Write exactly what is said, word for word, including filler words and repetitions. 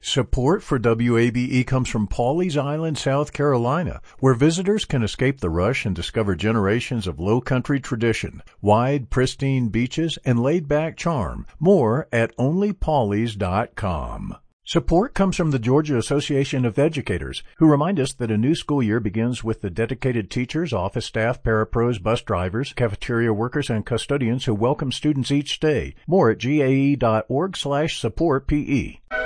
Support for W A B E comes from Pawleys Island, South Carolina, where visitors can escape the rush and discover generations of low-country tradition, wide, pristine beaches, and laid-back charm. More at only pawleys dot com. Support comes from the Georgia Association of Educators, who remind us that a new school year begins with the dedicated teachers, office staff, parapros, bus drivers, cafeteria workers, and custodians who welcome students each day. More at G A E dot org slash support P E.